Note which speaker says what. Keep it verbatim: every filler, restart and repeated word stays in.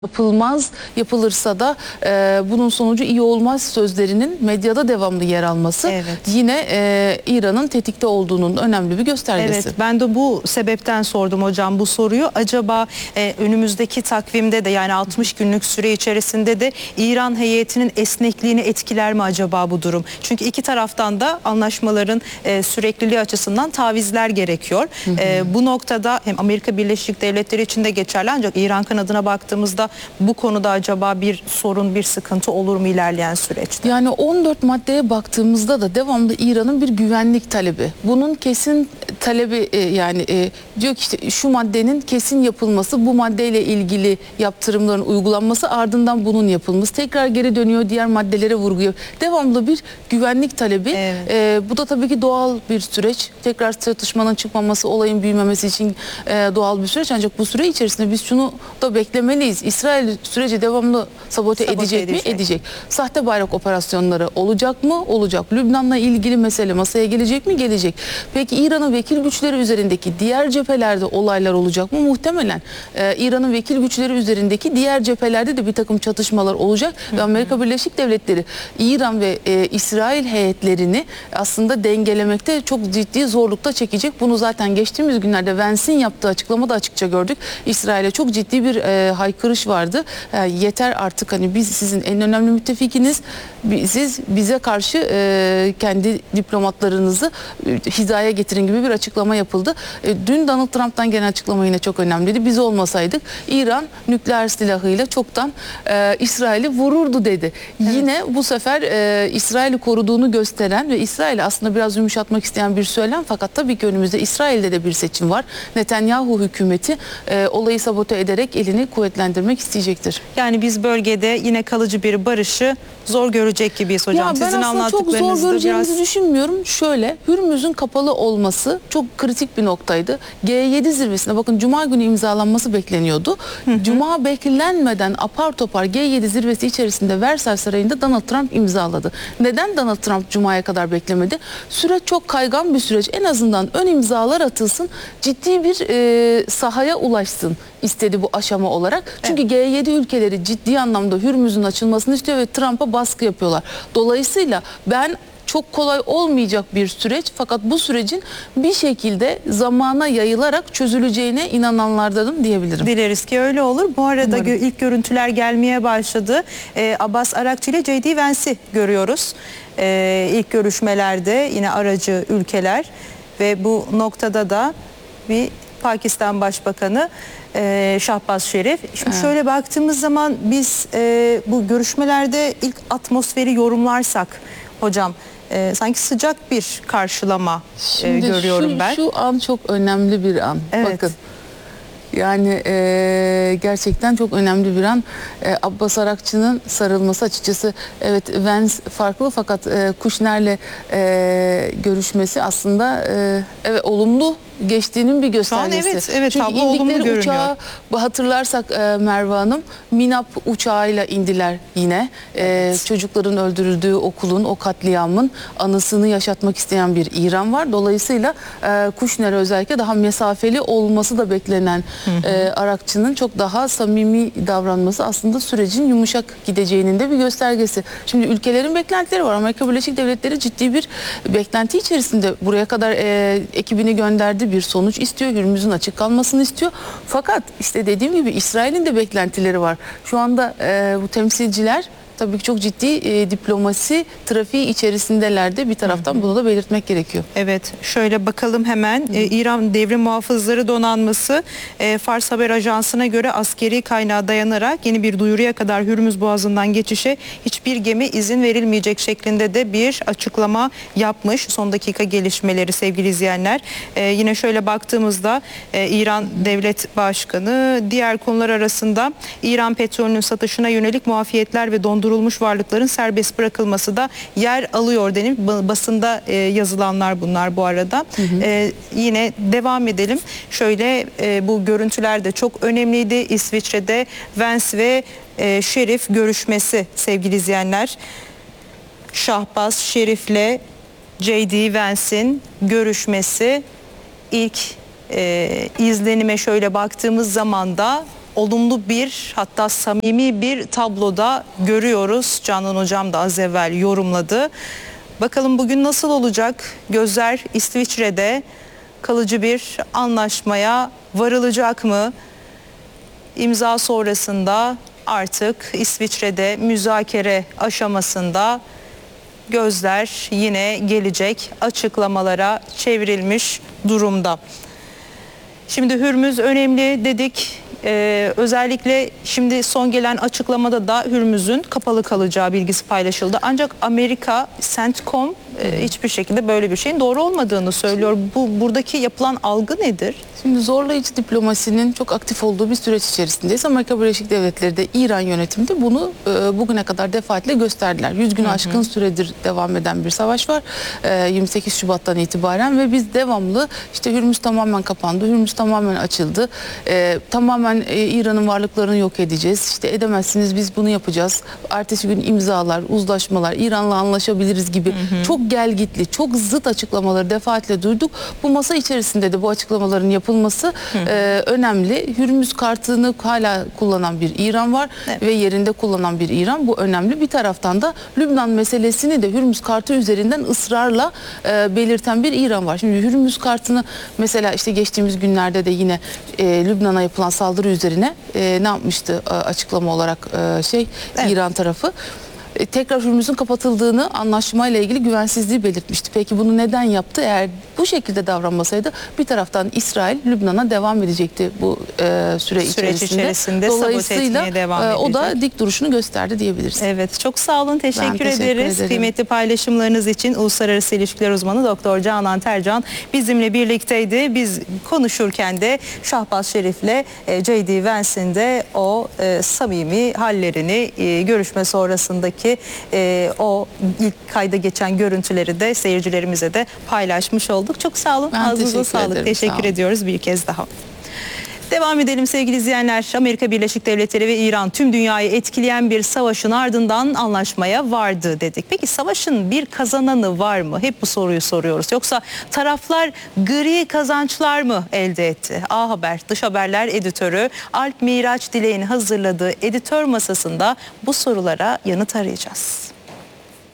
Speaker 1: yapılmaz, yapılırsa da e, bunun sonucu iyi olmaz sözlerinin medyada devamlı yer alması
Speaker 2: evet.
Speaker 1: yine e, İran'ın tetikte olduğunun önemli bir göstergesi.
Speaker 2: Evet, ben de bu sebepten sordum hocam bu soruyu. Acaba e, önümüzdeki takvimde de, yani altmış günlük süre içerisinde de İran heyetinin esnekliğini etkiler mi acaba bu durum? Çünkü iki taraftan da anlaşmaların e, sürekliliği açısından tavizler gerekiyor. Hı hı. E, bu noktada hem Amerika Birleşik Devletleri için de geçerli, ancak İran kanadına baktığımızda bu konuda acaba bir sorun, bir sıkıntı olur mu ilerleyen süreçte?
Speaker 1: Yani on dört maddeye baktığımızda da devamlı İran'ın bir güvenlik talebi. Bunun kesin talebi e, yani e, diyor ki işte şu maddenin kesin yapılması, bu maddeyle ilgili yaptırımların uygulanması, ardından bunun yapılması. Tekrar geri dönüyor, diğer maddelere vurguyor. Devamlı bir güvenlik talebi.
Speaker 2: Evet.
Speaker 1: E, bu da tabii ki doğal bir süreç. Tekrar çatışmanın çıkmaması, olayın büyümemesi için e, doğal bir süreç. Ancak bu süre içerisinde biz şunu da beklemeliyiz. İsrail süreci devamlı sabote,
Speaker 2: Sabote
Speaker 1: edecek,
Speaker 2: edecek
Speaker 1: mi? Edecek. Sahte bayrak operasyonları olacak mı? Olacak. Lübnan'la ilgili mesele masaya gelecek mi? Gelecek. Peki İran'ın vekil güçleri üzerindeki diğer cephelerde olaylar olacak mı? Muhtemelen. Ee, İran'ın vekil güçleri üzerindeki diğer cephelerde de bir takım çatışmalar olacak. Hı hı. Ve Amerika Birleşik Devletleri İran ve e, İsrail heyetlerini aslında dengelemekte çok ciddi zorlukta çekecek. Bunu zaten geçtiğimiz günlerde Vance'in yaptığı açıklamada açıkça gördük. İsrail'e çok ciddi bir e, haykırış vardı. E, yeter artık, hani biz sizin en önemli müttefikiniz. Siz bize karşı e, kendi diplomatlarınızı e, hizaya getirin gibi bir açıklama yapıldı. E, dün Donald Trump'tan gelen açıklama yine çok önemliydi. Biz olmasaydık İran nükleer silahıyla çoktan e, İsrail'i vururdu dedi. Evet. Yine bu sefer e, İsrail'i koruduğunu gösteren ve İsrail'i aslında biraz yumuşatmak isteyen bir söylem, fakat tabii ki önümüzde İsrail'de de bir seçim var. Netanyahu hükümeti e, olayı sabote ederek elini kuvvetlendirmek isteyecektir.
Speaker 2: Yani biz bölgede yine kalıcı bir barışı zor görecek gibiyiz hocam.
Speaker 1: Ya ben
Speaker 2: Sizin
Speaker 1: aslında çok zor göreceğimizi biraz... düşünmüyorum. Şöyle, Hürmüz'ün kapalı olması çok kritik bir noktaydı. G yedi zirvesine bakın, Cuma günü imzalanması bekleniyordu. Hı hı. Cuma beklenmeden apar topar G yedi zirvesi içerisinde Versay Sarayı'nda Donald Trump imzaladı. Neden Donald Trump Cuma'ya kadar beklemedi? Süreç çok kaygan bir süreç. En azından ön imzalar atılsın, ciddi bir e, sahaya ulaşsın istedi bu aşama olarak. Çünkü evet. G yedi ülkeleri ciddi anlamda Hürmüz'ün açılmasını istiyor ve Trump'a baskı yapıyorlar. Dolayısıyla ben çok kolay olmayacak bir süreç, fakat bu sürecin bir şekilde zamana yayılarak çözüleceğine inananlardanım diyebilirim.
Speaker 2: Dileriz ki öyle olur. Bu arada
Speaker 1: Umarım.
Speaker 2: ilk görüntüler gelmeye başladı. Ee, Abbas Arakçı ile J D Vance'i görüyoruz. Ee, ilk görüşmelerde yine aracı ülkeler ve bu noktada da bir Pakistan Başbakanı e, Şahbaz Şerif. Şimdi evet. Şöyle baktığımız zaman biz e, bu görüşmelerde ilk atmosferi yorumlarsak hocam, e, sanki sıcak bir karşılama e, görüyorum
Speaker 1: şu,
Speaker 2: ben.
Speaker 1: Şu an çok önemli bir an.
Speaker 2: Evet.
Speaker 1: Bakın. Yani e, gerçekten çok önemli bir an. E, Abbas Arakçı'nın sarılması, açıkçası evet Vance farklı, fakat e, Kushner'le e, görüşmesi aslında e, evet olumlu geçtiğinin bir göstergesi.
Speaker 2: Evet, evet,
Speaker 1: çünkü indikleri uçağı hatırlarsak e, Merve Hanım, Minap uçağıyla indiler yine. E, evet. Çocukların öldürüldüğü okulun, o katliamın anısını yaşatmak isteyen bir İran var. Dolayısıyla e, Kushner'e özellikle daha mesafeli olması da beklenen hı hı. E, Arakçı'nın çok daha samimi davranması aslında sürecin yumuşak gideceğinin de bir göstergesi. Şimdi ülkelerin beklentileri var. Amerika Birleşik Devletleri ciddi bir beklenti içerisinde buraya kadar e, ekibini gönderdi, bir sonuç istiyor. Hürmüz'ün açık kalmasını istiyor. Fakat işte dediğim gibi İsrail'in de beklentileri var. Şu anda e, bu temsilciler tabii ki çok ciddi e, diplomasi trafiği içerisindeler de bir taraftan, hı hı. Bunu da belirtmek gerekiyor.
Speaker 2: Evet, şöyle bakalım hemen. Ee, İran Devrim Muhafızları Donanması e, Fars Haber Ajansı'na göre askeri kaynağa dayanarak yeni bir duyuruya kadar Hürmüz Boğazı'ndan geçişe hiçbir gemi izin verilmeyecek şeklinde de bir açıklama yapmış. Son dakika gelişmeleri sevgili izleyenler. Ee, yine şöyle baktığımızda e, İran Devlet Başkanı diğer konular arasında İran petrolünün satışına yönelik muafiyetler ve dondurulmuş varlıkların serbest bırakılması da yer alıyor denip basında e, yazılanlar bunlar bu arada. Hı hı. E, yine devam edelim. Şöyle e, bu görüntüler de çok önemliydi. İsviçre'de Vance ve e, Şerif görüşmesi sevgili izleyenler. Şahbaz Şerif'le J D Vance'in görüşmesi, ilk e, izlenime şöyle baktığımız zaman da olumlu bir, hatta samimi bir tabloda görüyoruz. Canan Hocam da az evvel yorumladı. Bakalım bugün nasıl olacak? Gözler İsviçre'de, kalıcı bir anlaşmaya varılacak mı? İmza sonrasında artık İsviçre'de müzakere aşamasında gözler yine gelecek açıklamalara çevrilmiş durumda. Şimdi Hürmüz önemli dedik. Ee, özellikle şimdi son gelen açıklamada da Hürmüz'ün kapalı kalacağı bilgisi paylaşıldı. Ancak Amerika CENTCOM e, hiçbir şekilde böyle bir şeyin doğru olmadığını söylüyor. Bu buradaki yapılan algı nedir?
Speaker 1: Şimdi zorlayıcı diplomasinin çok aktif olduğu bir süreç içerisindeyiz. Amerika Birleşik Devletleri de İran yönetimi de bunu e, bugüne kadar defaatle gösterdiler. yüz günü aşkın süredir devam eden bir savaş var. E, yirmi sekiz Şubat'tan itibaren ve biz devamlı işte Hürmüz tamamen kapandı, Hürmüz tamamen açıldı. E, tamamen e, İran'ın varlıklarını yok edeceğiz. İşte edemezsiniz, biz bunu yapacağız. Ertesi gün imzalar, uzlaşmalar, İran'la anlaşabiliriz gibi hı hı. çok gelgitli, çok zıt açıklamaları defaatle duyduk. Bu masa içerisinde de bu açıklamaların yapılması yapılması e, önemli. Hürmüz kartını hala kullanan bir İran var evet. ve yerinde kullanan bir İran. Bu önemli. Bir taraftan da Lübnan meselesini de Hürmüz kartı üzerinden ısrarla e, belirten bir İran var. Şimdi Hürmüz kartını mesela işte geçtiğimiz günlerde de yine e, Lübnan'a yapılan saldırı üzerine e, ne yapmıştı e, açıklama olarak e, şey evet. İran tarafı? Tekrar Hürmüz'ün kapatıldığını, anlaşmayla ilgili güvensizliği belirtmişti. Peki bunu neden yaptı? Eğer bu şekilde davranmasaydı bir taraftan İsrail Lübnan'a devam edecekti bu e, süre
Speaker 2: Süreç
Speaker 1: içerisinde.
Speaker 2: içerisinde
Speaker 1: Dolayısıyla
Speaker 2: devam
Speaker 1: e, o da dik duruşunu gösterdi diyebiliriz.
Speaker 2: Evet, çok sağ olun. Teşekkür,
Speaker 1: teşekkür
Speaker 2: ederiz.
Speaker 1: ederim.
Speaker 2: Kıymetli paylaşımlarınız için uluslararası ilişkiler uzmanı Doktor Canan Tercan bizimle birlikteydi. Biz konuşurken de Şahbaz Şerif'le e, J D Vance'in de o e, samimi hallerini e, görüşme sonrasındaki ki e, o ilk kayda geçen görüntüleri de seyircilerimize de paylaşmış olduk. Çok sağ olun.
Speaker 1: Ben
Speaker 2: Ağzınıza
Speaker 1: teşekkür
Speaker 2: sağlık.
Speaker 1: ederim.
Speaker 2: Teşekkür
Speaker 1: Sağ
Speaker 2: ediyoruz bir kez daha. Devam edelim sevgili izleyenler. Amerika Birleşik Devletleri ve İran tüm dünyayı etkileyen bir savaşın ardından anlaşmaya vardı dedik. Peki savaşın bir kazananı var mı? Hep bu soruyu soruyoruz. Yoksa taraflar gri kazançlar mı elde etti? A Haber Dış Haberler editörü Alp Miraç Dilek'in hazırladığı editör masasında bu sorulara yanıt arayacağız.